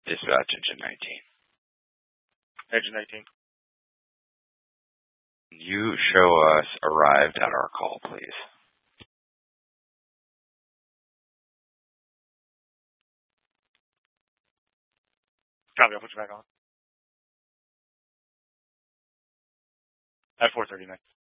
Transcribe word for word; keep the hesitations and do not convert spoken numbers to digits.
Dispatch engine nineteen. Engine nineteen. You show us arrived at our call, please. Copy, I'll put you back on. At four thirty-nine.